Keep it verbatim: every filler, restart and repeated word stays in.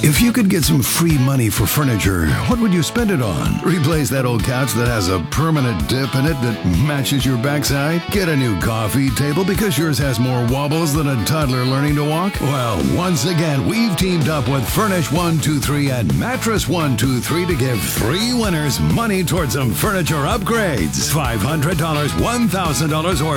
If you could get some free money for furniture, what would you spend it on? Replace that old couch that has a permanent dip in it that matches your backside? Get a new coffee table because yours has more wobbles than a toddler learning to walk? Well, once again, we've teamed up with Furnish one two three and Mattress one two three to give three winners money towards some furniture upgrades. five hundred dollars, one thousand dollars, or